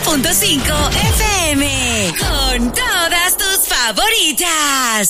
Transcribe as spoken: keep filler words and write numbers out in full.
punto cinco F M. Con todas tus favoritas.